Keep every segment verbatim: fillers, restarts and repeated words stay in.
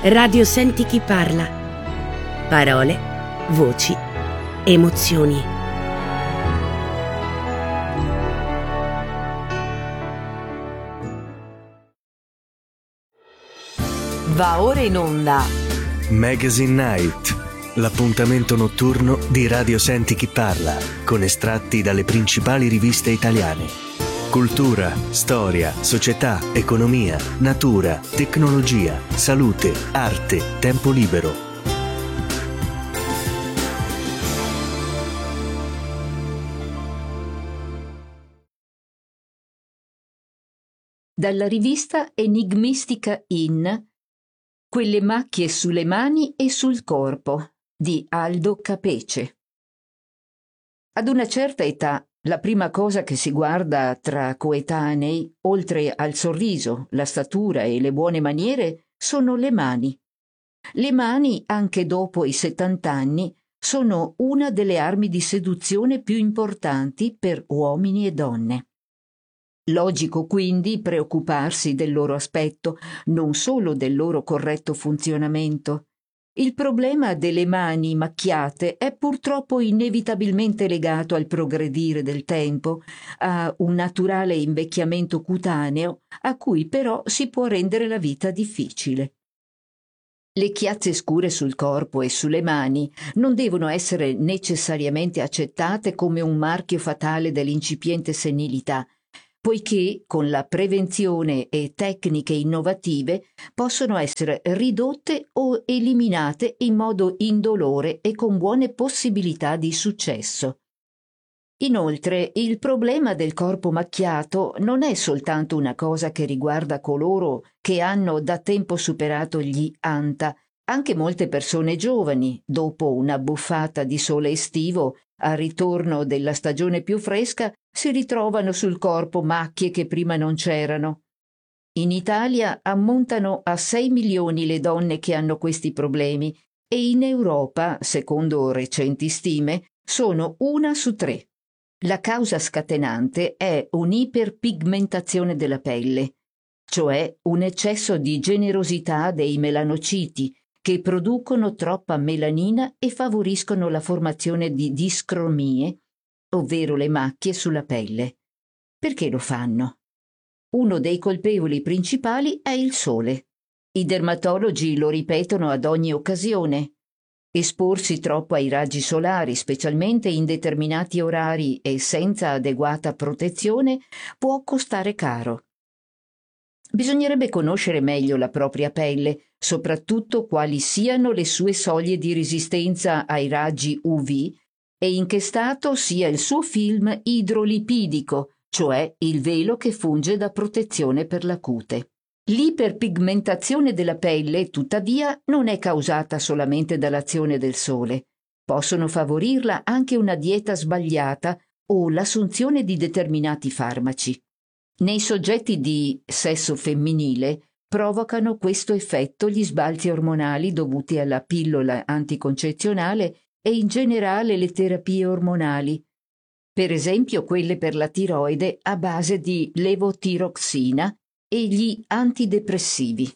Radio Senti chi parla. Parole, voci, emozioni. Va ora in onda Magazine Night, l'appuntamento notturno di Radio Senti chi parla, con estratti dalle principali riviste italiane. Cultura, storia, società, economia, natura, tecnologia, salute, arte, tempo libero. Dalla rivista Enigmistica in Quelle macchie sulle mani e sul corpo di Aldo Capece. Ad una certa età, la prima cosa che si guarda tra coetanei, oltre al sorriso, la statura e le buone maniere, sono le mani. Le mani, anche dopo i settant'anni, sono una delle armi di seduzione più importanti per uomini e donne. Logico quindi preoccuparsi del loro aspetto, non solo del loro corretto funzionamento. Il problema delle mani macchiate è purtroppo inevitabilmente legato al progredire del tempo, a un naturale invecchiamento cutaneo a cui però si può rendere la vita difficile. Le chiazze scure sul corpo e sulle mani non devono essere necessariamente accettate come un marchio fatale dell'incipiente senilità, poiché con la prevenzione e tecniche innovative possono essere ridotte o eliminate in modo indolore e con buone possibilità di successo. Inoltre, il problema del corpo macchiato non è soltanto una cosa che riguarda coloro che hanno da tempo superato gli A N T A. Anche molte persone giovani, dopo una buffata di sole estivo, al ritorno della stagione più fresca, si ritrovano sul corpo macchie che prima non c'erano. In Italia ammontano a sei milioni le donne che hanno questi problemi e in Europa, secondo recenti stime, sono una su tre. La causa scatenante è un'iperpigmentazione della pelle, cioè un eccesso di generosità dei melanociti che producono troppa melanina e favoriscono la formazione di discromie, ovvero le macchie sulla pelle. Perché lo fanno? Uno dei colpevoli principali è il sole. I dermatologi lo ripetono ad ogni occasione. Esporsi troppo ai raggi solari, specialmente in determinati orari e senza adeguata protezione, può costare caro. Bisognerebbe conoscere meglio la propria pelle, soprattutto quali siano le sue soglie di resistenza ai raggi U V e in che stato sia il suo film idrolipidico, cioè il velo che funge da protezione per la cute. L'iperpigmentazione della pelle, tuttavia, non è causata solamente dall'azione del sole. Possono favorirla anche una dieta sbagliata o l'assunzione di determinati farmaci. Nei soggetti di sesso femminile provocano questo effetto gli sbalzi ormonali dovuti alla pillola anticoncezionale e in generale le terapie ormonali, per esempio quelle per la tiroide a base di levotiroxina e gli antidepressivi.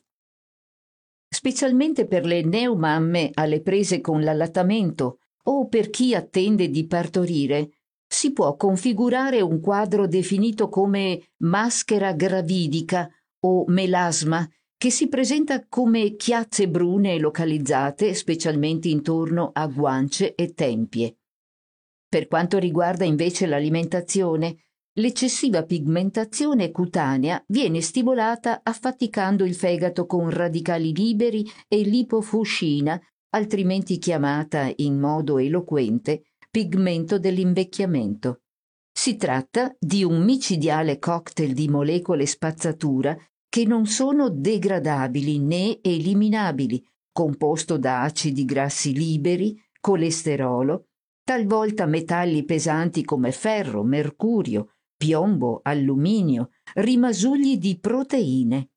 Specialmente per le neomamme alle prese con l'allattamento o per chi attende di partorire, si può configurare un quadro definito come maschera gravidica o melasma, che si presenta come chiazze brune localizzate specialmente intorno a guance e tempie. Per quanto riguarda invece l'alimentazione, l'eccessiva pigmentazione cutanea viene stimolata affaticando il fegato con radicali liberi e lipofuscina, altrimenti chiamata in modo eloquente pigmento dell'invecchiamento. Si tratta di un micidiale cocktail di molecole spazzatura che non sono degradabili né eliminabili, composto da acidi grassi liberi, colesterolo, talvolta metalli pesanti come ferro, mercurio, piombo, alluminio, rimasugli di proteine.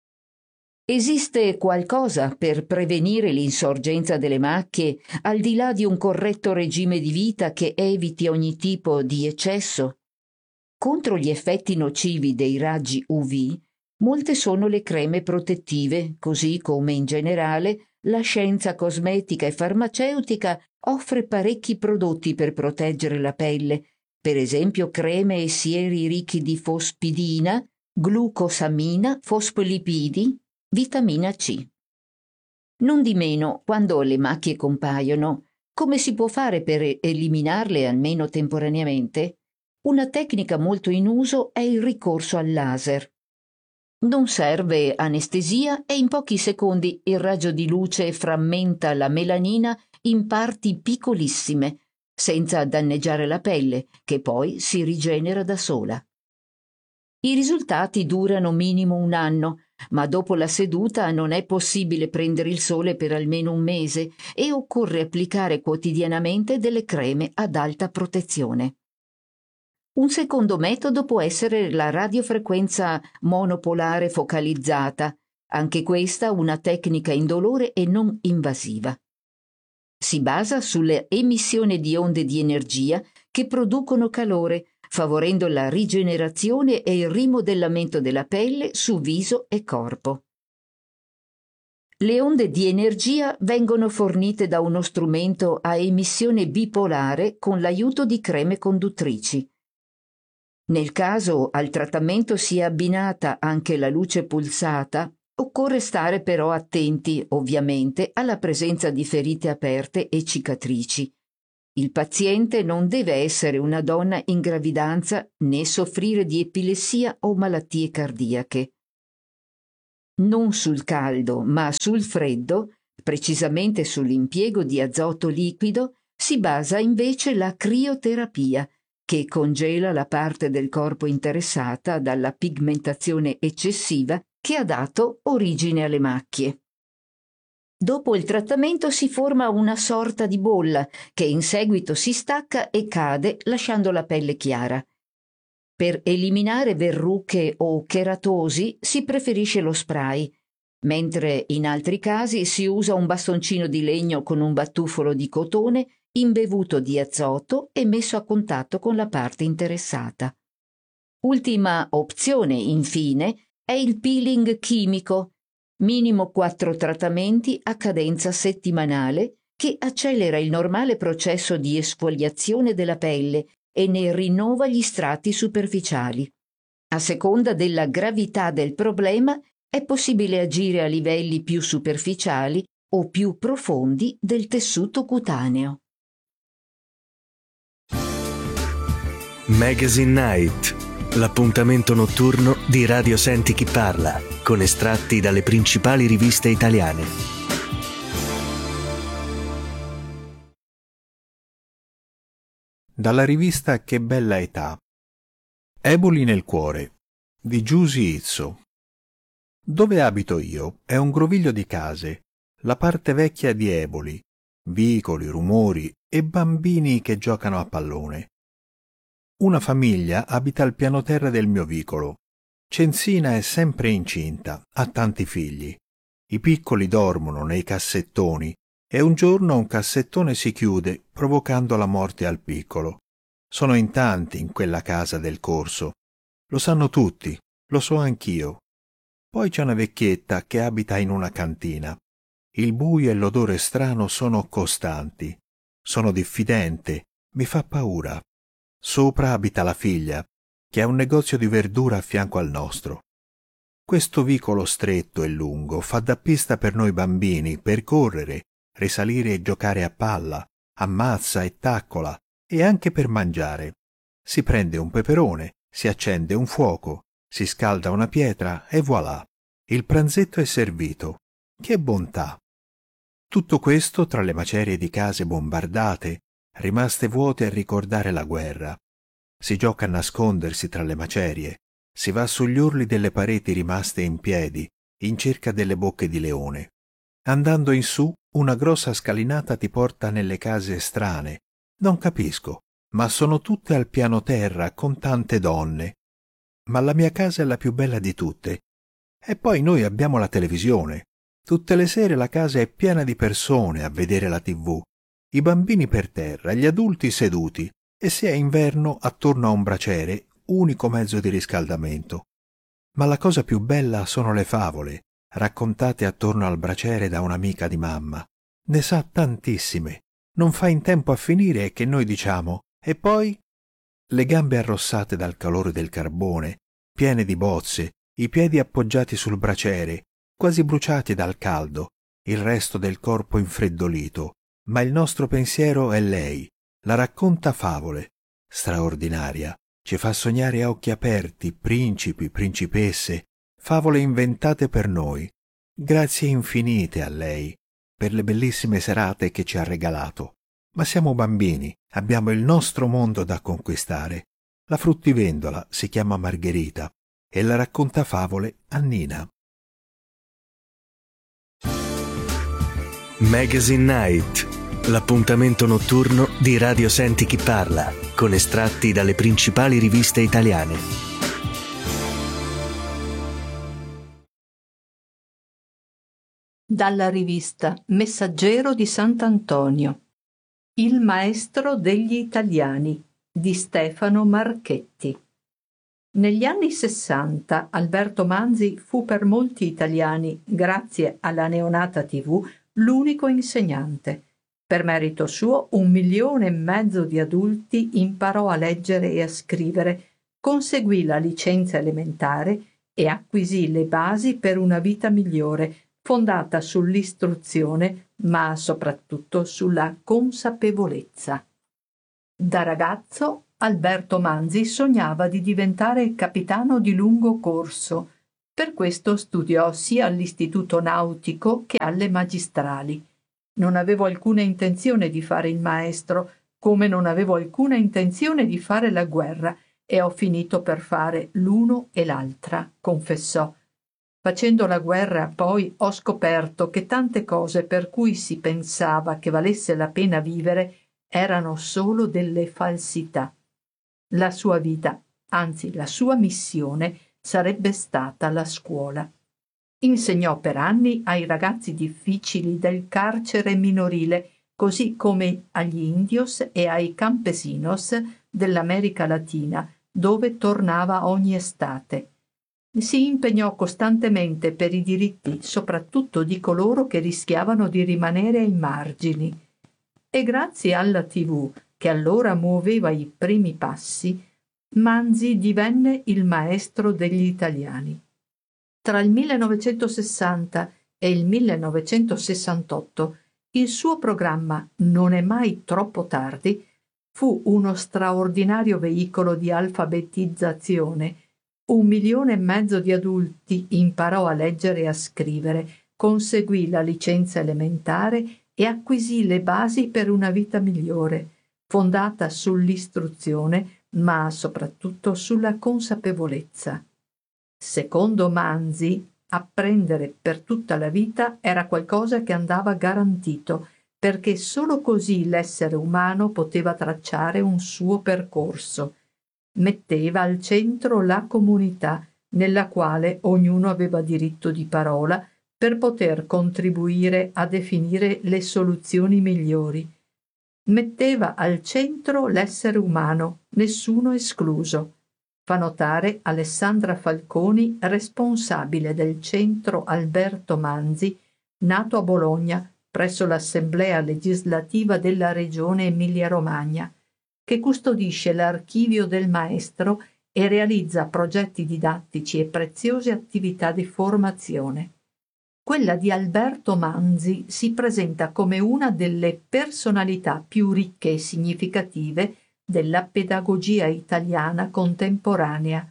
Esiste qualcosa per prevenire l'insorgenza delle macchie al di là di un corretto regime di vita che eviti ogni tipo di eccesso? Contro gli effetti nocivi dei raggi U V, Molte sono le creme protettive, così come in generale la scienza cosmetica e farmaceutica offre parecchi prodotti per proteggere la pelle, per esempio creme e sieri ricchi di fosfidina, glucosamina, fosfolipidi, vitamina C. Non di meno, quando le macchie compaiono, come si può fare per eliminarle almeno temporaneamente? Una tecnica molto in uso è il ricorso al laser. Non serve anestesia e in pochi secondi il raggio di luce frammenta la melanina in parti piccolissime, senza danneggiare la pelle, che poi si rigenera da sola. I risultati durano minimo un anno, ma dopo la seduta non è possibile prendere il sole per almeno un mese e occorre applicare quotidianamente delle creme ad alta protezione. Un secondo metodo può essere la radiofrequenza monopolare focalizzata, anche questa una tecnica indolore e non invasiva. Si basa sull'emissione di onde di energia che producono calore, favorendo la rigenerazione e il rimodellamento della pelle su viso e corpo. Le onde di energia vengono fornite da uno strumento a emissione bipolare con l'aiuto di creme conduttrici. Nel caso al trattamento sia abbinata anche la luce pulsata, occorre stare però attenti, ovviamente, alla presenza di ferite aperte e cicatrici. Il paziente non deve essere una donna in gravidanza né soffrire di epilessia o malattie cardiache. Non sul caldo, ma sul freddo, precisamente sull'impiego di azoto liquido, si basa invece la crioterapia, che congela la parte del corpo interessata dalla pigmentazione eccessiva che ha dato origine alle macchie. Dopo il trattamento si forma una sorta di bolla che in seguito si stacca e cade lasciando la pelle chiara. Per eliminare verruche o cheratosi si preferisce lo spray, mentre in altri casi si usa un bastoncino di legno con un batuffolo di cotone imbevuto di azoto e messo a contatto con la parte interessata. Ultima opzione, infine, è il peeling chimico, minimo quattro trattamenti a cadenza settimanale, che accelera il normale processo di esfoliazione della pelle e ne rinnova gli strati superficiali. A seconda della gravità del problema è possibile agire a livelli più superficiali o più profondi del tessuto cutaneo. Magazine Night, l'appuntamento notturno di Radio Senti Chi Parla, con estratti dalle principali riviste italiane. Dalla rivista Che bella età. Eboli nel cuore, di Giusy Izzo. Dove abito io è un groviglio di case, la parte vecchia di Eboli, vicoli, rumori e bambini che giocano a pallone. Una famiglia abita al piano terra del mio vicolo. Censina è sempre incinta, ha tanti figli. I piccoli dormono nei cassettoni e un giorno un cassettone si chiude, provocando la morte al piccolo. Sono in tanti in quella casa del corso. Lo sanno tutti, lo so anch'io. Poi c'è una vecchietta che abita in una cantina. Il buio e l'odore strano sono costanti. Sono diffidente, mi fa paura. Sopra abita la figlia, che ha un negozio di verdura a fianco al nostro. Questo vicolo stretto e lungo fa da pista per noi bambini per correre, risalire e giocare a palla, ammazza e taccola, e anche per mangiare. Si prende un peperone, si accende un fuoco, si scalda una pietra e voilà, il pranzetto è servito. Che bontà! Tutto questo tra le macerie di case bombardate, rimaste vuote a ricordare la guerra. Si gioca a nascondersi tra le macerie, si va sugli orli delle pareti rimaste in piedi, in cerca delle bocche di leone. Andando in su, una grossa scalinata ti porta nelle case strane. Non capisco, ma sono tutte al piano terra con tante donne. Ma la mia casa è la più bella di tutte. E poi noi abbiamo la televisione. Tutte le sere la casa è piena di persone a vedere la tivù. I bambini per terra, gli adulti seduti, e se è inverno attorno a un braciere, unico mezzo di riscaldamento. Ma la cosa più bella sono le favole, raccontate attorno al braciere da un'amica di mamma. Ne sa tantissime, non fa in tempo a finire che noi diciamo «E poi?» Le gambe arrossate dal calore del carbone, piene di bozze, i piedi appoggiati sul braciere, quasi bruciati dal caldo, il resto del corpo infreddolito, ma il nostro pensiero è lei, la racconta favole, straordinaria, ci fa sognare a occhi aperti, principi, principesse, favole inventate per noi. Grazie infinite a lei per le bellissime serate che ci ha regalato. Ma siamo bambini, abbiamo il nostro mondo da conquistare. La fruttivendola si chiama Margherita e la racconta favole a Nina. Magazine Night, l'appuntamento notturno di Radio Senti Chi Parla, con estratti dalle principali riviste italiane. Dalla rivista Messaggero di Sant'Antonio. Il maestro degli italiani di Stefano Marchetti. Negli anni sessanta Alberto Manzi fu per molti italiani, grazie alla neonata tivù, l'unico insegnante. Per merito suo un milione e mezzo di adulti imparò a leggere e a scrivere, conseguì la licenza elementare e acquisì le basi per una vita migliore, fondata sull'istruzione, ma soprattutto sulla consapevolezza. Da ragazzo Alberto Manzi sognava di diventare capitano di lungo corso. Per questo studiò sia all'Istituto Nautico che alle magistrali. Non avevo alcuna intenzione di fare il maestro, come non avevo alcuna intenzione di fare la guerra, e ho finito per fare l'uno e l'altra, confessò. Facendo la guerra poi ho scoperto che tante cose per cui si pensava che valesse la pena vivere erano solo delle falsità. La sua vita, anzi la sua missione, sarebbe stata la scuola. Insegnò per anni ai ragazzi difficili del carcere minorile, così come agli indios e ai campesinos dell'America Latina, dove tornava ogni estate. Si impegnò costantemente per i diritti, soprattutto di coloro che rischiavano di rimanere ai margini. E grazie alla tivù, che allora muoveva i primi passi, Manzi divenne il maestro degli italiani. Tra il millenovecentosessanta e il millenovecentosessantotto il suo programma Non è mai troppo tardi fu uno straordinario veicolo di alfabetizzazione. Un milione e mezzo di adulti imparò a leggere e a scrivere, conseguì la licenza elementare e acquisì le basi per una vita migliore, fondata sull'istruzione, ma soprattutto sulla consapevolezza. Secondo Manzi, apprendere per tutta la vita era qualcosa che andava garantito, perché solo così l'essere umano poteva tracciare un suo percorso. Metteva al centro la comunità, nella quale ognuno aveva diritto di parola per poter contribuire a definire le soluzioni migliori. Metteva al centro l'essere umano, nessuno escluso. Fa notare Alessandra Falconi, responsabile del Centro Alberto Manzi, nato a Bologna presso l'Assemblea legislativa della regione Emilia-Romagna, che custodisce l'archivio del maestro e realizza progetti didattici e preziose attività di formazione. Quella di Alberto Manzi si presenta come una delle personalità più ricche e significative della pedagogia italiana contemporanea.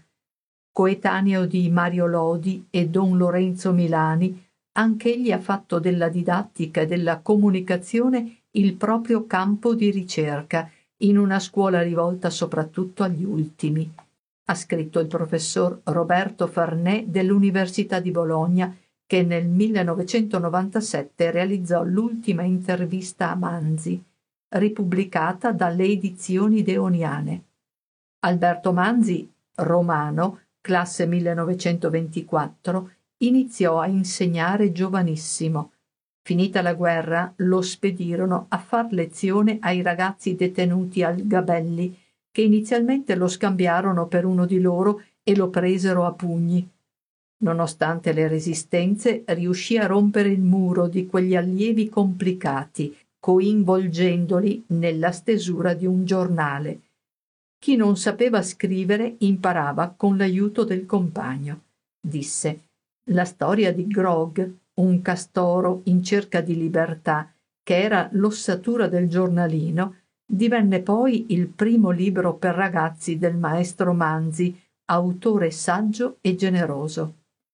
Coetaneo di Mario Lodi e Don Lorenzo Milani, anch'egli ha fatto della didattica e della comunicazione il proprio campo di ricerca, in una scuola rivolta soprattutto agli ultimi. Ha scritto il professor Roberto Farnè dell'Università di Bologna, che nel millenovecentonovantasette realizzò l'ultima intervista a Manzi, ripubblicata dalle edizioni Deoniane. Alberto Manzi, romano, classe millenovecentoventiquattro, iniziò a insegnare giovanissimo. Finita la guerra, lo spedirono a far lezione ai ragazzi detenuti al Gabelli, che inizialmente lo scambiarono per uno di loro e lo presero a pugni. Nonostante le resistenze, riuscì a rompere il muro di quegli allievi complicati, coinvolgendoli nella stesura di un giornale. Chi non sapeva scrivere imparava con l'aiuto del compagno. Disse: la storia di Grog, un castoro in cerca di libertà, che era l'ossatura del giornalino, divenne poi il primo libro per ragazzi del maestro Manzi, autore saggio e generoso.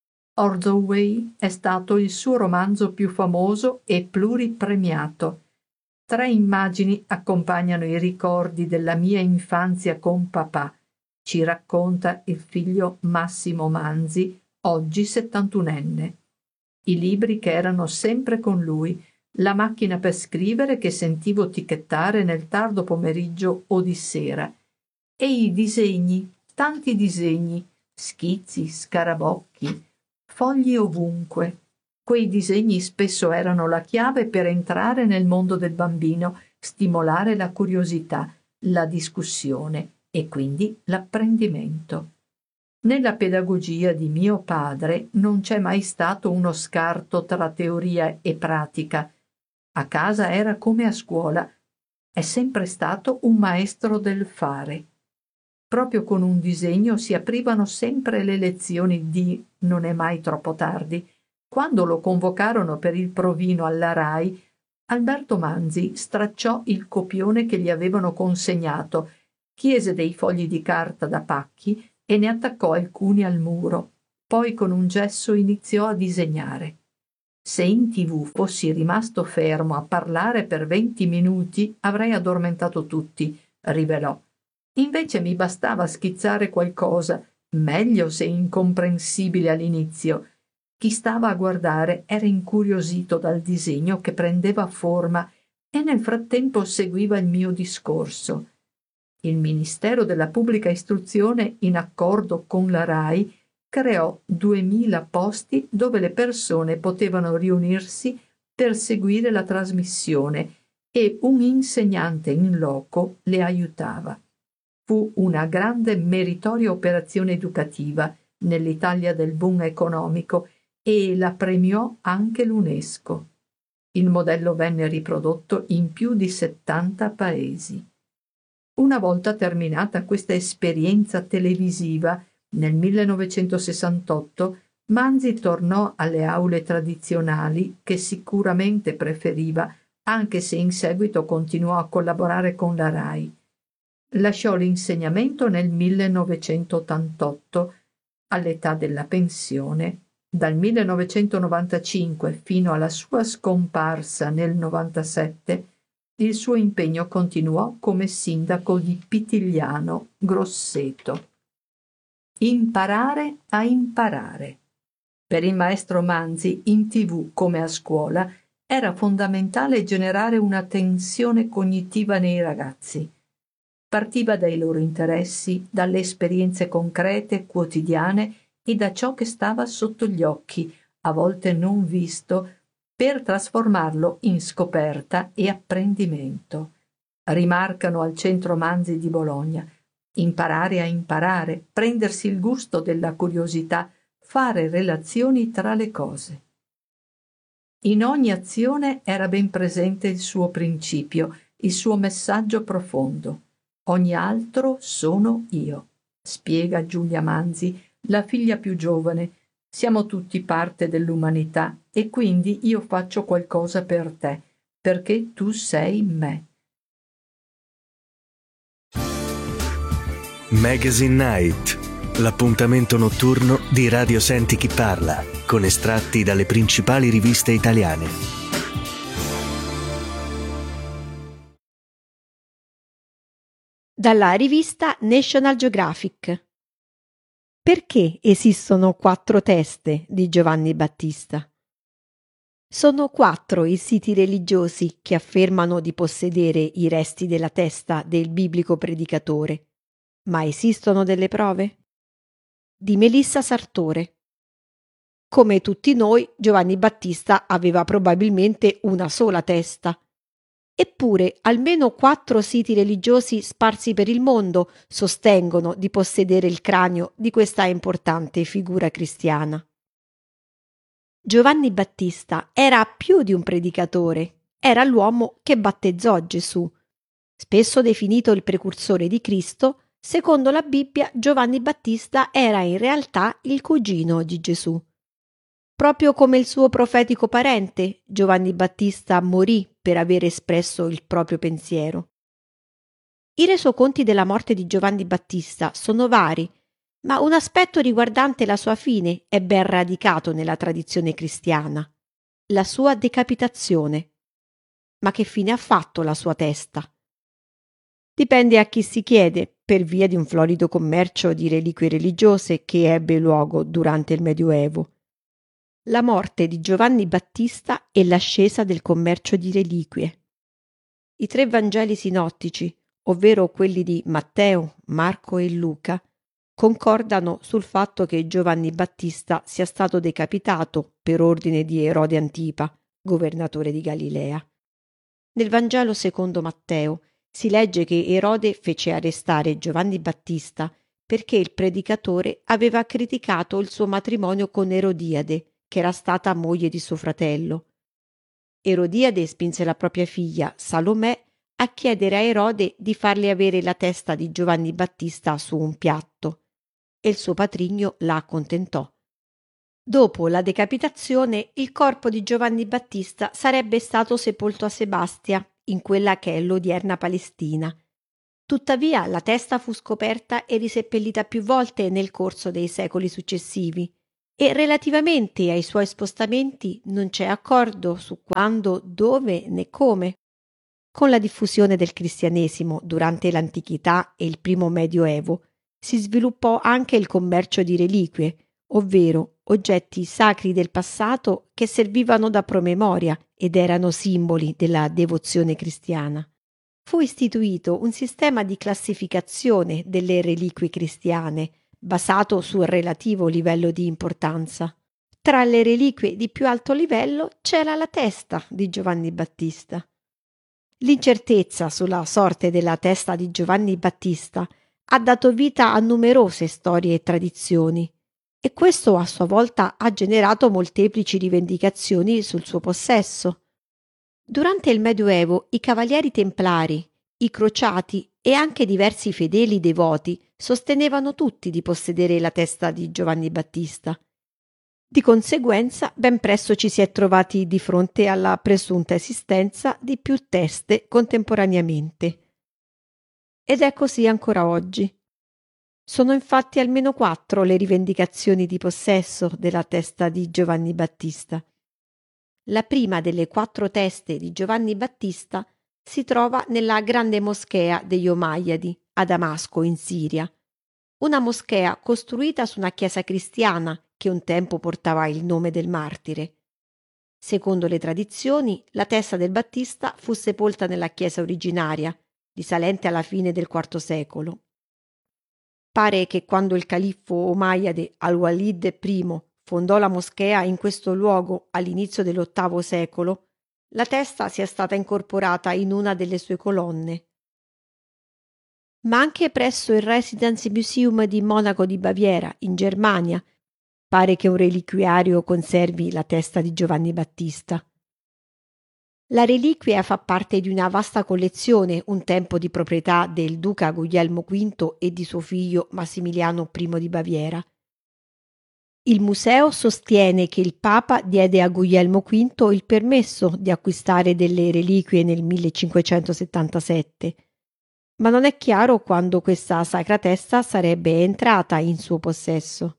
Ordway è stato il suo romanzo più famoso e pluripremiato. Tre immagini accompagnano i ricordi della mia infanzia con papà, ci racconta il figlio Massimo Manzi, oggi settantunenne. I libri che erano sempre con lui, la macchina per scrivere che sentivo ticchettare nel tardo pomeriggio o di sera, e i disegni, tanti disegni, schizzi, scarabocchi, fogli ovunque. Quei disegni spesso erano la chiave per entrare nel mondo del bambino, stimolare la curiosità, la discussione e quindi l'apprendimento. Nella pedagogia di mio padre non c'è mai stato uno scarto tra teoria e pratica. A casa era come a scuola. È sempre stato un maestro del fare. Proprio con un disegno si aprivano sempre le lezioni di Non è mai troppo tardi. Quando lo convocarono per il provino alla RAI, Alberto Manzi stracciò il copione che gli avevano consegnato, chiese dei fogli di carta da pacchi e ne attaccò alcuni al muro. Poi con un gesso iniziò a disegnare. Se in tivù fossi rimasto fermo a parlare per venti minuti avrei addormentato tutti, rivelò. Invece mi bastava schizzare qualcosa, meglio se incomprensibile all'inizio. Chi stava a guardare era incuriosito dal disegno che prendeva forma e nel frattempo seguiva il mio discorso. Il Ministero della Pubblica Istruzione, in accordo con la RAI, creò duemila posti dove le persone potevano riunirsi per seguire la trasmissione e un insegnante in loco le aiutava. Fu una grande meritoria operazione educativa nell'Italia del boom economico e la premiò anche l'UNESCO. Il modello venne riprodotto in più di settanta paesi. Una volta terminata questa esperienza televisiva, nel millenovecentosessantotto, Manzi tornò alle aule tradizionali che sicuramente preferiva, anche se in seguito continuò a collaborare con la RAI. Lasciò l'insegnamento nel millenovecentottantotto, all'età della pensione. Dal millenovecentonovantacinque fino alla sua scomparsa nel novantasette, il suo impegno continuò come sindaco di Pitigliano, Grosseto. Imparare a imparare. Per il maestro Manzi, in tivù come a scuola, era fondamentale generare una tensione cognitiva nei ragazzi. Partiva dai loro interessi, dalle esperienze concrete, quotidiane e da ciò che stava sotto gli occhi, a volte non visto, per trasformarlo in scoperta e apprendimento. Rimarcano al Centro Manzi di Bologna: imparare a imparare, prendersi il gusto della curiosità, fare relazioni tra le cose. In ogni azione era ben presente il suo principio, il suo messaggio profondo. Ogni altro sono io, spiega Giulia Manzi, la figlia più giovane. Siamo tutti parte dell'umanità e quindi io faccio qualcosa per te, perché tu sei me. Magazine Night, l'appuntamento notturno di Radio Senti Chi Parla, con estratti dalle principali riviste italiane. Dalla rivista National Geographic. Perché esistono quattro teste di Giovanni Battista? Sono quattro i siti religiosi che affermano di possedere i resti della testa del biblico predicatore. Ma esistono delle prove? Di Melissa Sartore. Come tutti noi, Giovanni Battista aveva probabilmente una sola testa. Eppure almeno quattro siti religiosi sparsi per il mondo sostengono di possedere il cranio di questa importante figura cristiana. Giovanni Battista era più di un predicatore, era l'uomo che battezzò Gesù. Spesso definito il precursore di Cristo, secondo la Bibbia Giovanni Battista era in realtà il cugino di Gesù. Proprio come il suo profetico parente, Giovanni Battista morì per aver espresso il proprio pensiero. I resoconti della morte di Giovanni Battista sono vari, ma un aspetto riguardante la sua fine è ben radicato nella tradizione cristiana: la sua decapitazione. Ma che fine ha fatto la sua testa? Dipende a chi si chiede, per via di un florido commercio di reliquie religiose che ebbe luogo durante il Medioevo. La morte di Giovanni Battista e l'ascesa del commercio di reliquie. I tre Vangeli sinottici, ovvero quelli di Matteo, Marco e Luca, concordano sul fatto che Giovanni Battista sia stato decapitato per ordine di Erode Antipa, governatore di Galilea. Nel Vangelo secondo Matteo si legge che Erode fece arrestare Giovanni Battista perché il predicatore aveva criticato il suo matrimonio con Erodiade, che era stata moglie di suo fratello. Erodiade spinse la propria figlia, Salomè, a chiedere a Erode di farle avere la testa di Giovanni Battista su un piatto, e il suo patrigno la accontentò. Dopo la decapitazione, il corpo di Giovanni Battista sarebbe stato sepolto a Sebastia, in quella che è l'odierna Palestina. Tuttavia la testa fu scoperta e riseppellita più volte nel corso dei secoli successivi, e relativamente ai suoi spostamenti non c'è accordo su quando, dove né come. Con la diffusione del cristianesimo durante l'antichità e il primo medioevo si sviluppò anche il commercio di reliquie, ovvero oggetti sacri del passato che servivano da promemoria ed erano simboli della devozione cristiana. Fu istituito un sistema di classificazione delle reliquie cristiane, basato sul relativo livello di importanza. Tra le reliquie di più alto livello c'era la testa di Giovanni Battista. L'incertezza sulla sorte della testa di Giovanni Battista ha dato vita a numerose storie e tradizioni, e questo a sua volta ha generato molteplici rivendicazioni sul suo possesso. Durante il Medioevo i cavalieri templari, i crociati e anche diversi fedeli devoti sostenevano tutti di possedere la testa di Giovanni Battista. Di conseguenza, ben presto ci si è trovati di fronte alla presunta esistenza di più teste contemporaneamente. Ed è così ancora oggi. Sono infatti almeno quattro le rivendicazioni di possesso della testa di Giovanni Battista. La prima delle quattro teste di Giovanni Battista si trova nella grande moschea degli Omayyadi a Damasco, in Siria, una moschea costruita su una chiesa cristiana che un tempo portava il nome del martire. Secondo le tradizioni, la testa del Battista fu sepolta nella chiesa originaria, risalente alla fine del quarto secolo. Pare che quando il califfo Omayyade al-Walid I fondò la moschea in questo luogo all'inizio dell'ottavo secolo, la testa sia stata incorporata in una delle sue colonne. Ma anche presso il Residence Museum di Monaco di Baviera, in Germania, pare che un reliquiario conservi la testa di Giovanni Battista. La reliquia fa parte di una vasta collezione, un tempo di proprietà del duca Guglielmo V e di suo figlio Massimiliano I di Baviera. Il museo sostiene che il Papa diede a Guglielmo V il permesso di acquistare delle reliquie nel millecinquecentosettantasette, ma non è chiaro quando questa sacra testa sarebbe entrata in suo possesso.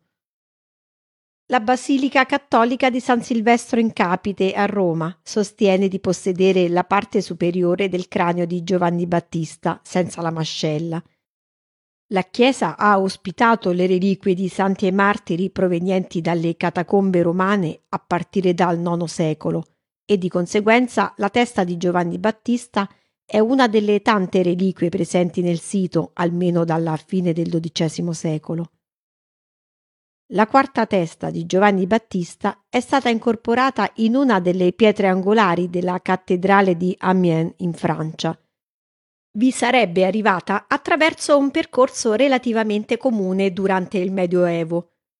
La Basilica Cattolica di San Silvestro in Capite a Roma sostiene di possedere la parte superiore del cranio di Giovanni Battista senza la mascella. La chiesa ha ospitato le reliquie di santi e martiri provenienti dalle catacombe romane a partire dal nono secolo e di conseguenza la testa di Giovanni Battista è una delle tante reliquie presenti nel sito almeno dalla fine del dodicesimo secolo. La quarta testa di Giovanni Battista è stata incorporata in una delle pietre angolari della cattedrale di Amiens in Francia. Vi sarebbe arrivata attraverso un percorso relativamente comune durante il Medioevo.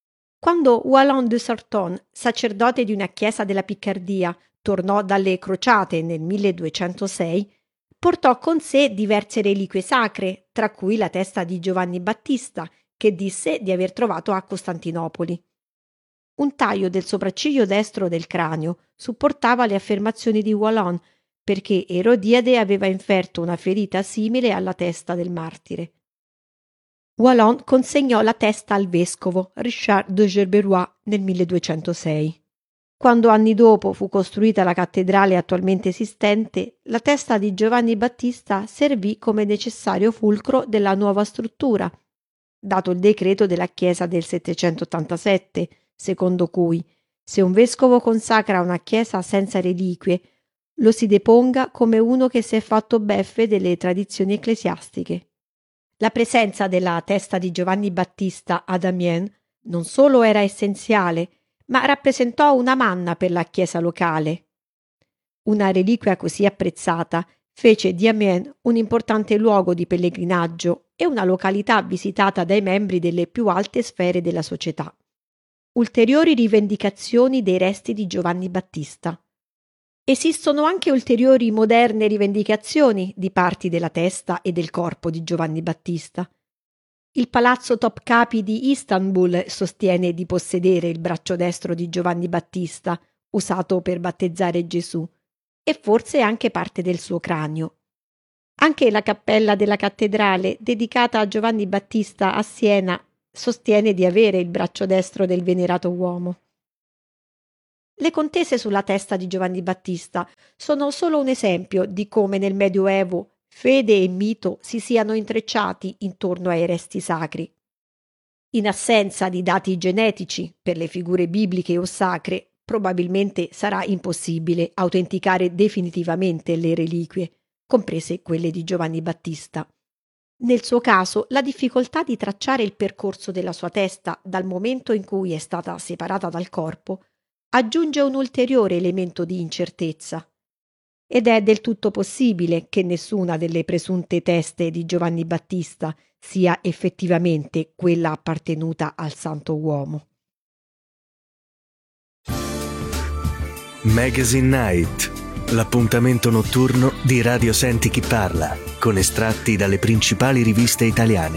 Quando Wallon de Sarton, sacerdote di una chiesa della Piccardia, tornò dalle crociate nel milleduecentosei, portò con sé diverse reliquie sacre, tra cui la testa di Giovanni Battista, che disse di aver trovato a Costantinopoli. Un taglio del sopracciglio destro del cranio supportava le affermazioni di Wallon, perché Erodiade aveva inferto una ferita simile alla testa del martire. Wallon consegnò la testa al vescovo Richard de Gerberoy nel milleduecentosei. Quando anni dopo fu costruita la cattedrale attualmente esistente, la testa di Giovanni Battista servì come necessario fulcro della nuova struttura, dato il decreto della Chiesa del settecentottantasette, secondo cui se un vescovo consacra una chiesa senza reliquie, lo si deponga come uno che si è fatto beffe delle tradizioni ecclesiastiche. La presenza della testa di Giovanni Battista ad Amiens non solo era essenziale, ma rappresentò una manna per la chiesa locale. Una reliquia così apprezzata fece di Amiens un importante luogo di pellegrinaggio e una località visitata dai membri delle più alte sfere della società. Ulteriori rivendicazioni dei resti di Giovanni Battista. Esistono anche ulteriori moderne rivendicazioni di parti della testa e del corpo di Giovanni Battista. Il palazzo Topkapi di Istanbul sostiene di possedere il braccio destro di Giovanni Battista, usato per battezzare Gesù, e forse anche parte del suo cranio. Anche la cappella della cattedrale, dedicata a Giovanni Battista a Siena, sostiene di avere il braccio destro del venerato uomo. Le contese sulla testa di Giovanni Battista sono solo un esempio di come nel Medioevo fede e mito si siano intrecciati intorno ai resti sacri. In assenza di dati genetici per le figure bibliche o sacre, probabilmente sarà impossibile autenticare definitivamente le reliquie, comprese quelle di Giovanni Battista. Nel suo caso, la difficoltà di tracciare il percorso della sua testa dal momento in cui è stata separata dal corpo aggiunge un ulteriore elemento di incertezza. Ed è del tutto possibile che nessuna delle presunte teste di Giovanni Battista sia effettivamente quella appartenuta al santo uomo. Magazine Night, l'appuntamento notturno di Radio Senti Chi Parla, con estratti dalle principali riviste italiane.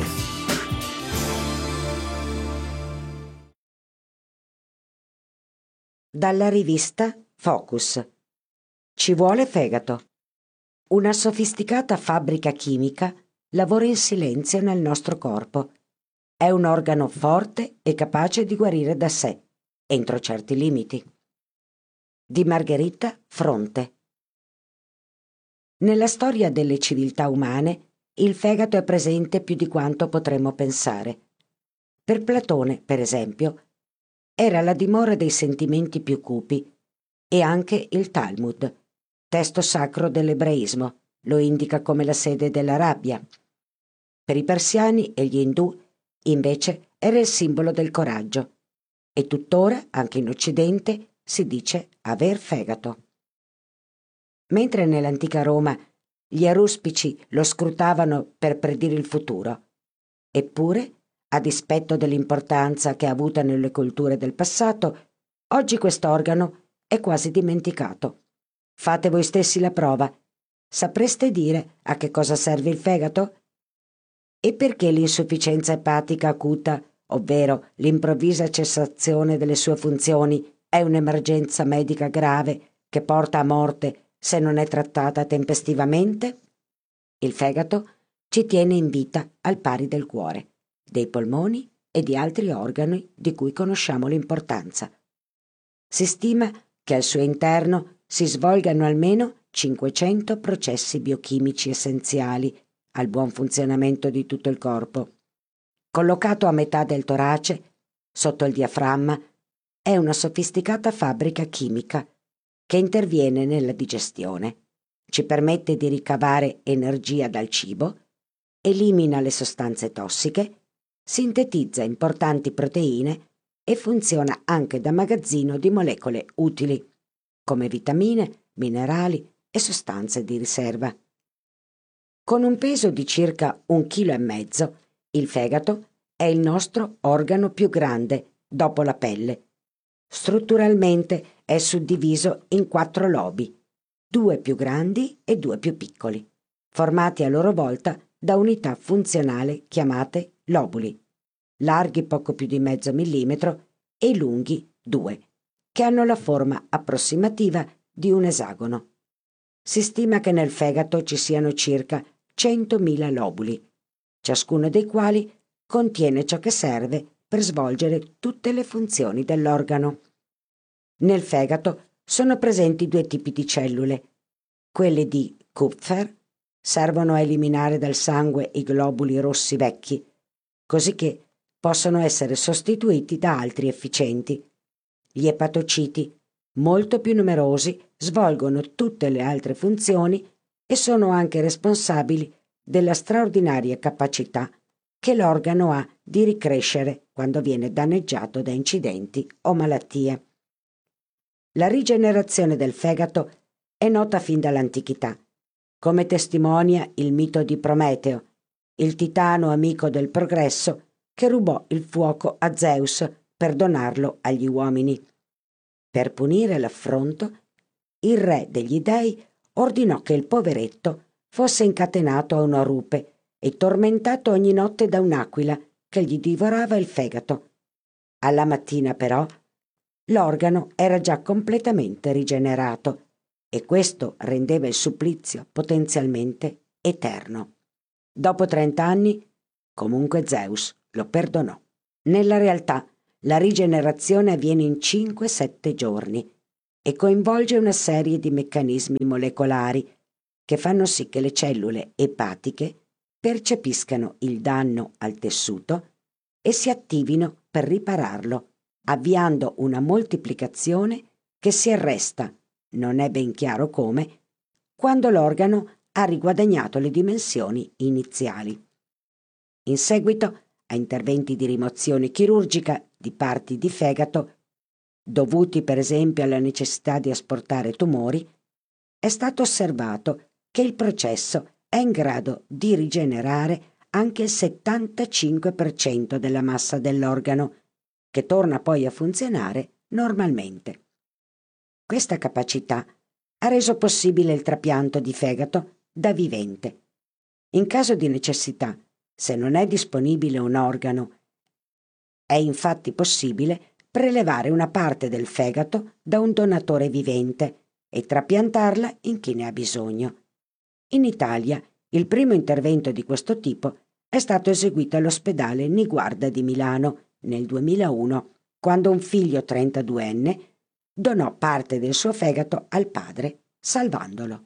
Dalla rivista Focus. Ci vuole fegato. Una sofisticata fabbrica chimica lavora in silenzio nel nostro corpo. È un organo forte e capace di guarire da sé, entro certi limiti. Di Margherita Fronte. Nella storia delle civiltà umane, il fegato è presente più di quanto potremmo pensare. Per Platone, per esempio, era la dimora dei sentimenti più cupi, e anche il Talmud, testo sacro dell'ebraismo, lo indica come la sede della rabbia. Per i persiani e gli indù, invece, era il simbolo del coraggio, e tuttora, anche in Occidente, si dice aver fegato. Mentre nell'antica Roma gli aruspici lo scrutavano per predire il futuro, eppure, a dispetto dell'importanza che ha avuta nelle culture del passato, oggi quest'organo è quasi dimenticato. Fate voi stessi la prova. Sapreste dire a che cosa serve il fegato? E perché l'insufficienza epatica acuta, ovvero l'improvvisa cessazione delle sue funzioni, è un'emergenza medica grave che porta a morte se non è trattata tempestivamente? Il fegato ci tiene in vita al pari del cuore, dei polmoni e di altri organi di cui conosciamo l'importanza. Si stima che al suo interno si svolgano almeno cinquecento processi biochimici essenziali al buon funzionamento di tutto il corpo. Collocato a metà del torace, sotto il diaframma, è una sofisticata fabbrica chimica che interviene nella digestione, ci permette di ricavare energia dal cibo, elimina le sostanze tossiche, sintetizza importanti proteine e funziona anche da magazzino di molecole utili, come vitamine, minerali e sostanze di riserva. Con un peso di circa un chilo e mezzo, il fegato è il nostro organo più grande dopo la pelle. Strutturalmente è suddiviso in quattro lobi, due più grandi e due più piccoli, formati a loro volta da unità funzionali chiamate lobuli, larghi poco più di mezzo millimetro e lunghi due, che hanno la forma approssimativa di un esagono. Si stima che nel fegato ci siano circa centomila lobuli, ciascuno dei quali contiene ciò che serve per svolgere tutte le funzioni dell'organo. Nel fegato sono presenti due tipi di cellule. Quelle di Kupfer servono a eliminare dal sangue i globuli rossi vecchi, così che possono essere sostituiti da altri efficienti. Gli epatociti, molto più numerosi, svolgono tutte le altre funzioni e sono anche responsabili della straordinaria capacità che l'organo ha di ricrescere quando viene danneggiato da incidenti o malattie. La rigenerazione del fegato è nota fin dall'antichità, come testimonia il mito di Prometeo, il titano amico del progresso che rubò il fuoco a Zeus per donarlo agli uomini. Per punire l'affronto, il re degli dei ordinò che il poveretto fosse incatenato a una rupe e tormentato ogni notte da un'aquila che gli divorava il fegato. Alla mattina, però, l'organo era già completamente rigenerato e questo rendeva il supplizio potenzialmente eterno. Dopo trent'anni, comunque Zeus lo perdonò. Nella realtà, la rigenerazione avviene in cinque sette giorni e coinvolge una serie di meccanismi molecolari che fanno sì che le cellule epatiche percepiscano il danno al tessuto e si attivino per ripararlo, avviando una moltiplicazione che si arresta, non è ben chiaro come, quando l'organo ha riguadagnato le dimensioni iniziali. In seguito a interventi di rimozione chirurgica di parti di fegato, dovuti per esempio alla necessità di asportare tumori, è stato osservato che il processo è in grado di rigenerare anche il settantacinque per cento della massa dell'organo, che torna poi a funzionare normalmente. Questa capacità ha reso possibile il trapianto di fegato da vivente. In caso di necessità, se non è disponibile un organo, è infatti possibile prelevare una parte del fegato da un donatore vivente e trapiantarla in chi ne ha bisogno. In Italia, il primo intervento di questo tipo è stato eseguito all'ospedale Niguarda di Milano nel duemilauno, quando un figlio trentaduenne donò parte del suo fegato al padre, salvandolo.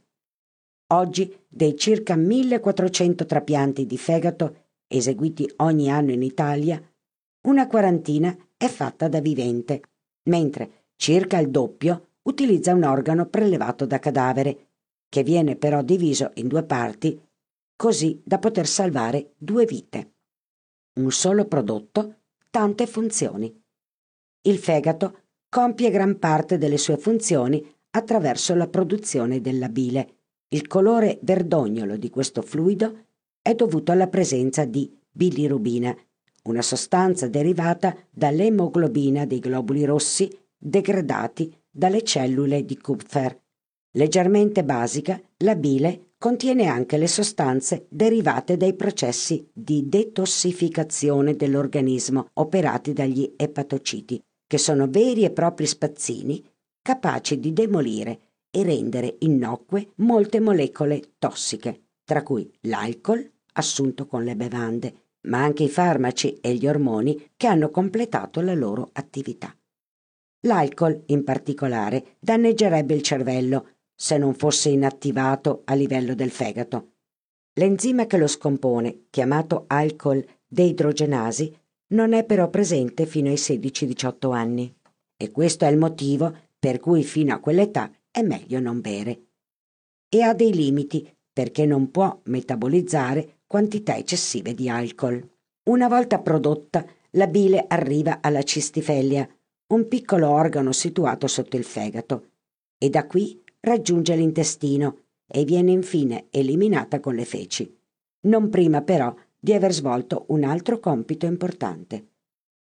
Oggi, dei circa millequattrocento trapianti di fegato eseguiti ogni anno in Italia, una quarantina è fatta da vivente, mentre circa il doppio utilizza un organo prelevato da cadavere, che viene però diviso in due parti, così da poter salvare due vite. Un solo prodotto, tante funzioni. Il fegato compie gran parte delle sue funzioni attraverso la produzione della bile. Il colore verdognolo di questo fluido è dovuto alla presenza di bilirubina, una sostanza derivata dall'emoglobina dei globuli rossi degradati dalle cellule di Kupfer. Leggermente basica, la bile contiene anche le sostanze derivate dai processi di detossificazione dell'organismo operati dagli epatociti, che sono veri e propri spazzini capaci di demolire e rendere innocue molte molecole tossiche, tra cui l'alcol assunto con le bevande, ma anche i farmaci e gli ormoni che hanno completato la loro attività. L'alcol, in particolare, danneggerebbe il cervello se non fosse inattivato a livello del fegato. L'enzima che lo scompone, chiamato alcol deidrogenasi, non è però presente fino ai sedici diciotto anni, e questo è il motivo per cui fino a quell'età è meglio non bere. E ha dei limiti, perché non può metabolizzare quantità eccessive di alcol. Una volta prodotta, la bile arriva alla cistifelia, un piccolo organo situato sotto il fegato, e da qui raggiunge l'intestino e viene infine eliminata con le feci, non prima però di aver svolto un altro compito importante.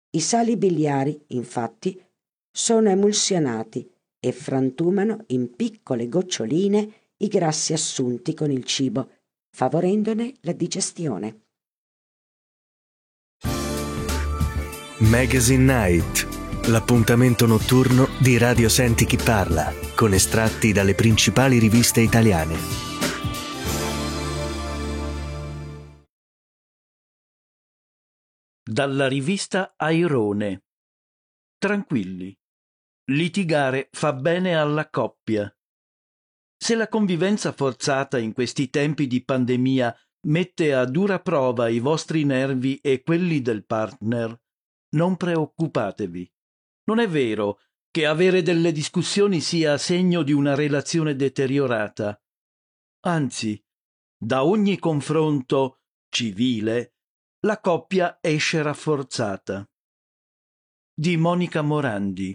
I sali biliari, infatti, sono emulsionati e frantumano in piccole goccioline i grassi assunti con il cibo, favorendone la digestione. Magazine Night, l'appuntamento notturno di Radio Senti Chi Parla, con estratti dalle principali riviste italiane. Dalla rivista Airone. Tranquilli. Litigare fa bene alla coppia. Se la convivenza forzata in questi tempi di pandemia mette a dura prova i vostri nervi e quelli del partner, non preoccupatevi. Non è vero che avere delle discussioni sia segno di una relazione deteriorata. Anzi, da ogni confronto civile, la coppia esce rafforzata. Di Monica Morandi.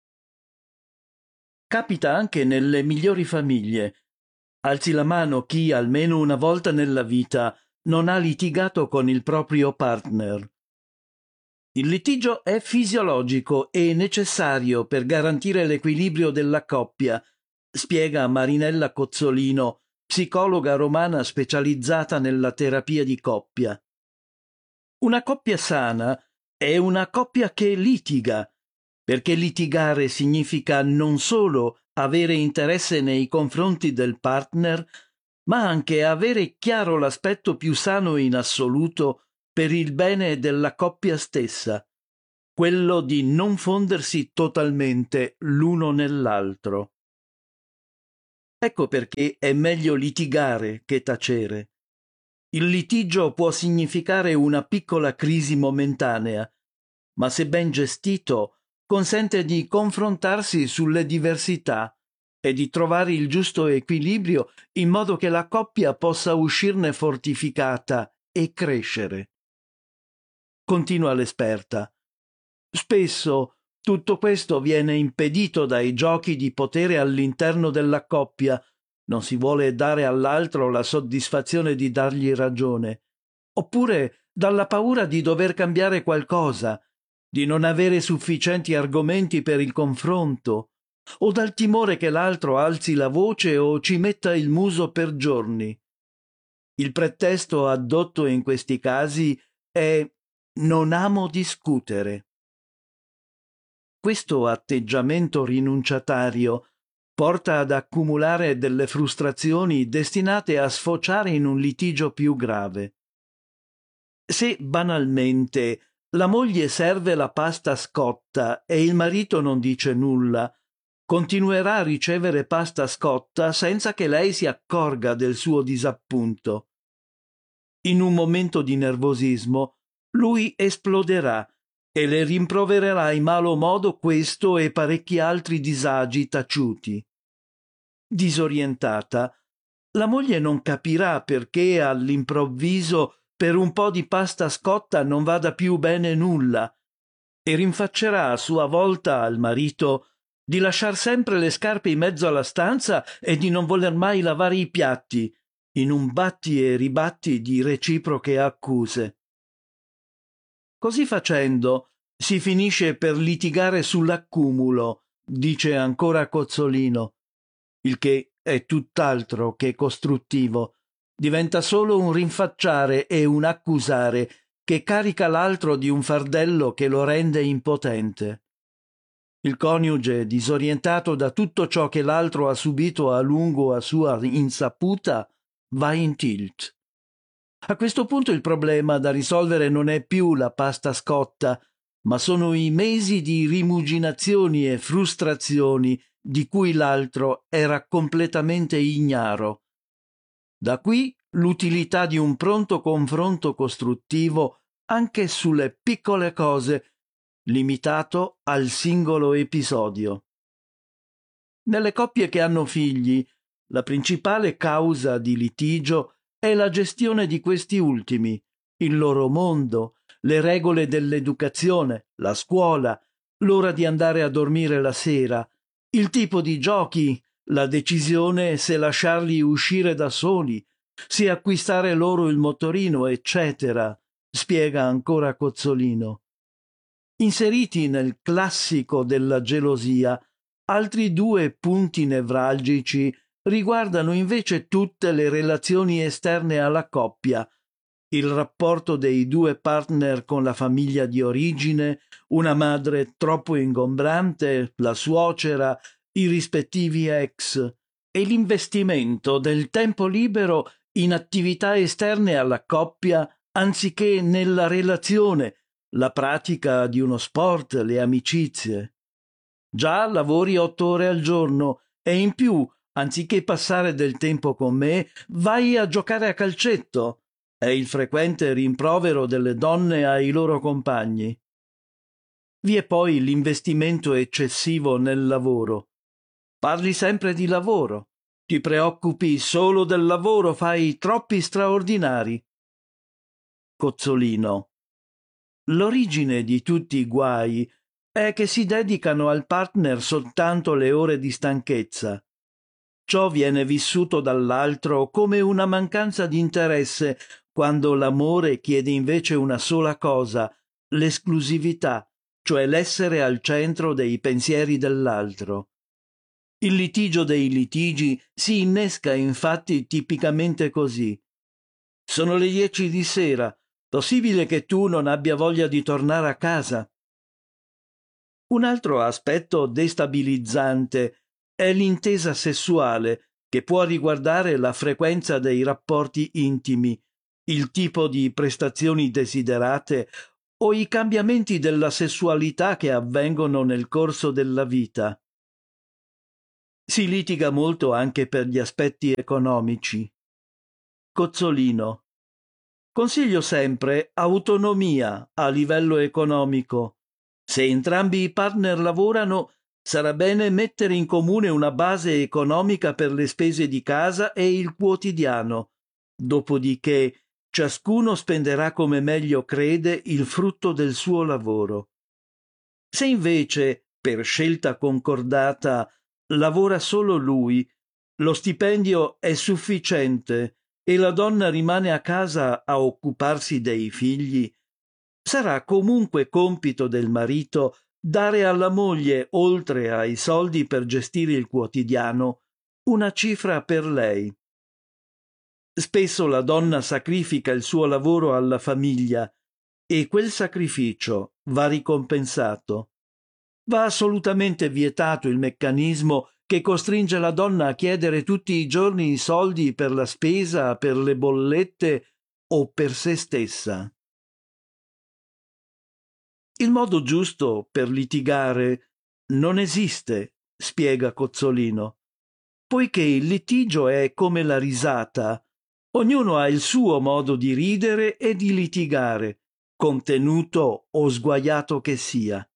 Capita anche nelle migliori famiglie. Alzi la mano chi almeno una volta nella vita non ha litigato con il proprio partner. Il litigio è fisiologico e necessario per garantire l'equilibrio della coppia, spiega Marinella Cozzolino, psicologa romana specializzata nella terapia di coppia. Una coppia sana è una coppia che litiga, perché litigare significa non solo avere interesse nei confronti del partner, ma anche avere chiaro l'aspetto più sano in assoluto per il bene della coppia stessa, quello di non fondersi totalmente l'uno nell'altro. Ecco perché è meglio litigare che tacere. Il litigio può significare una piccola crisi momentanea, ma se ben gestito consente di confrontarsi sulle diversità e di trovare il giusto equilibrio in modo che la coppia possa uscirne fortificata e crescere. Continua l'esperta. Spesso tutto questo viene impedito dai giochi di potere all'interno della coppia. Non si vuole dare all'altro la soddisfazione di dargli ragione, oppure dalla paura di dover cambiare qualcosa, di non avere sufficienti argomenti per il confronto, o dal timore che l'altro alzi la voce o ci metta il muso per giorni. Il pretesto addotto in questi casi è «non amo discutere». Questo atteggiamento rinunciatario porta ad accumulare delle frustrazioni destinate a sfociare in un litigio più grave. Se banalmente la moglie serve la pasta scotta e il marito non dice nulla, continuerà a ricevere pasta scotta senza che lei si accorga del suo disappunto. In un momento di nervosismo, lui esploderà e le rimprovererà in malo modo questo e parecchi altri disagi taciuti. Disorientata, la moglie non capirà perché all'improvviso per un po' di pasta scotta non vada più bene nulla e rinfaccerà a sua volta al marito di lasciar sempre le scarpe in mezzo alla stanza e di non voler mai lavare i piatti, in un batti e ribatti di reciproche accuse. Così facendo si finisce per litigare sull'accumulo, dice ancora Cozzolino, il che è tutt'altro che costruttivo. Diventa solo un rinfacciare e un accusare che carica l'altro di un fardello che lo rende impotente. Il coniuge, disorientato da tutto ciò che l'altro ha subito a lungo a sua insaputa, va in tilt. A questo punto il problema da risolvere non è più la pasta scotta, ma sono i mesi di rimuginazioni e frustrazioni di cui l'altro era completamente ignaro. Da qui l'utilità di un pronto confronto costruttivo anche sulle piccole cose, limitato al singolo episodio. Nelle coppie che hanno figli, la principale causa di litigio è la gestione di questi ultimi, il loro mondo, le regole dell'educazione, la scuola, l'ora di andare a dormire la sera, il tipo di giochi, la decisione se lasciarli uscire da soli, se acquistare loro il motorino, eccetera, spiega ancora Cozzolino. Inseriti nel classico della gelosia, altri due punti nevralgici riguardano invece tutte le relazioni esterne alla coppia, il rapporto dei due partner con la famiglia di origine, una madre troppo ingombrante, la suocera, i rispettivi ex, e l'investimento del tempo libero in attività esterne alla coppia anziché nella relazione, la pratica di uno sport, le amicizie. Già lavori otto ore al giorno e in più, anziché passare del tempo con me, vai a giocare a calcetto. È il frequente rimprovero delle donne ai loro compagni. Vi è poi l'investimento eccessivo nel lavoro. Parli sempre di lavoro, ti preoccupi solo del lavoro, fai troppi straordinari. Cozzolino. L'origine di tutti i guai è che si dedicano al partner soltanto le ore di stanchezza. Ciò viene vissuto dall'altro come una mancanza di interesse, quando l'amore chiede invece una sola cosa, l'esclusività, cioè l'essere al centro dei pensieri dell'altro. Il litigio dei litigi si innesca infatti tipicamente così. Sono le dieci di sera, possibile che tu non abbia voglia di tornare a casa? Un altro aspetto destabilizzante è l'intesa sessuale, che può riguardare la frequenza dei rapporti intimi, il tipo di prestazioni desiderate o i cambiamenti della sessualità che avvengono nel corso della vita. Si litiga molto anche per gli aspetti economici. Cozzolino. Consiglio sempre autonomia a livello economico. Se entrambi i partner lavorano, sarà bene mettere in comune una base economica per le spese di casa e il quotidiano. Dopodiché ciascuno spenderà come meglio crede il frutto del suo lavoro. Se invece, per scelta concordata, lavora solo lui, lo stipendio è sufficiente e la donna rimane a casa a occuparsi dei figli, sarà comunque compito del marito dare alla moglie, oltre ai soldi per gestire il quotidiano, una cifra per lei. Spesso la donna sacrifica il suo lavoro alla famiglia e quel sacrificio va ricompensato. Va assolutamente vietato il meccanismo che costringe la donna a chiedere tutti i giorni i soldi per la spesa, per le bollette o per se stessa. Il modo giusto per litigare non esiste, spiega Cozzolino, poiché il litigio è come la risata. Ognuno ha il suo modo di ridere e di litigare, contenuto o sguaiato che sia.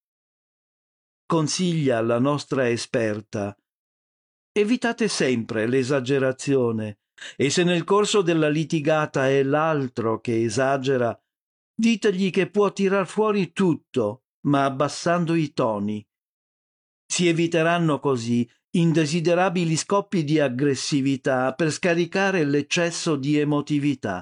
Consiglia la nostra esperta: evitate sempre l'esagerazione e se nel corso della litigata è l'altro che esagera, ditegli che può tirar fuori tutto, ma abbassando i toni. Si eviteranno così indesiderabili scoppi di aggressività per scaricare l'eccesso di emotività.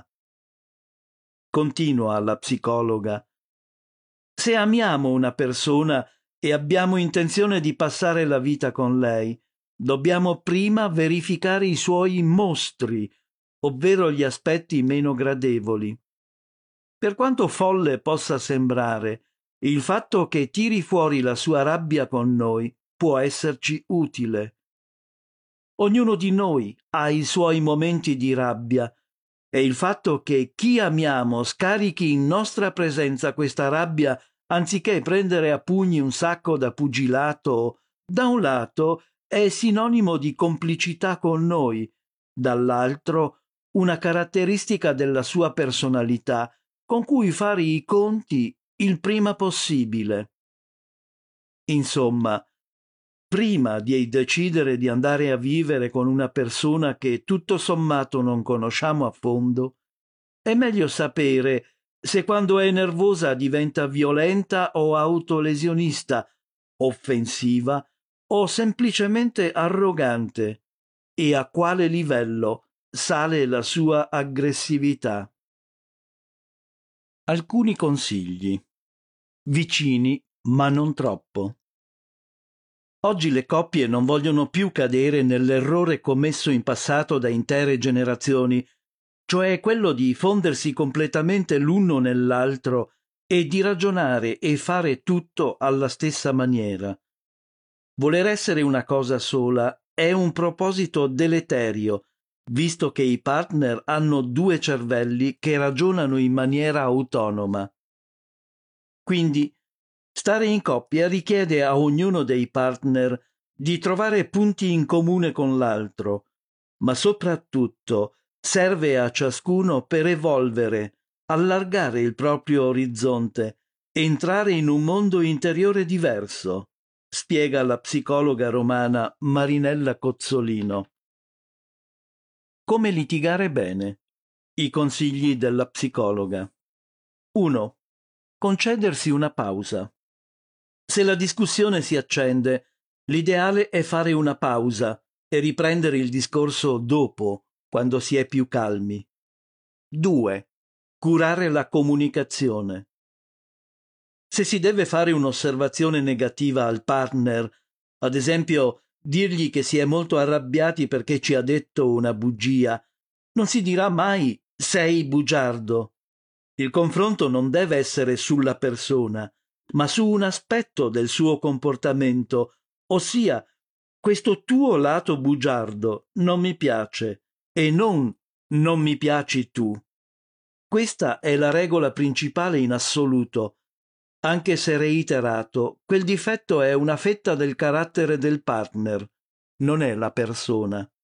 Continua la psicologa. Se amiamo una persona e abbiamo intenzione di passare la vita con lei, dobbiamo prima verificare i suoi mostri, ovvero gli aspetti meno gradevoli. Per quanto folle possa sembrare, il fatto che tiri fuori la sua rabbia con noi può esserci utile. Ognuno di noi ha i suoi momenti di rabbia e il fatto che chi amiamo scarichi in nostra presenza questa rabbia anziché prendere a pugni un sacco da pugilato, da un lato è sinonimo di complicità con noi, dall'altro una caratteristica della sua personalità con cui fare i conti il prima possibile. Insomma, prima di decidere di andare a vivere con una persona che tutto sommato non conosciamo a fondo, è meglio sapere se quando è nervosa diventa violenta o autolesionista, offensiva o semplicemente arrogante, e a quale livello sale la sua aggressività. Alcuni consigli. Vicini ma non troppo. Oggi le coppie non vogliono più cadere nell'errore commesso in passato da intere generazioni, cioè quello di fondersi completamente l'uno nell'altro e di ragionare e fare tutto alla stessa maniera. Voler essere una cosa sola è un proposito deleterio, visto che i partner hanno due cervelli che ragionano in maniera autonoma. Quindi, stare in coppia richiede a ognuno dei partner di trovare punti in comune con l'altro, ma soprattutto serve a ciascuno per evolvere, allargare il proprio orizzonte, entrare in un mondo interiore diverso, spiega la psicologa romana Marinella Cozzolino. Come litigare bene? I consigli della psicologa. uno. Concedersi una pausa. Se la discussione si accende, l'ideale è fare una pausa e riprendere il discorso dopo, quando si è più calmi. due. Curare la comunicazione. Se si deve fare un'osservazione negativa al partner, ad esempio dirgli che si è molto arrabbiati perché ci ha detto una bugia, non si dirà mai «sei bugiardo». Il confronto non deve essere sulla persona, ma su un aspetto del suo comportamento, ossia questo tuo lato bugiardo non mi piace e non non mi piaci tu. Questa è la regola principale in assoluto. Anche se reiterato, quel difetto è una fetta del carattere del partner, non è la persona.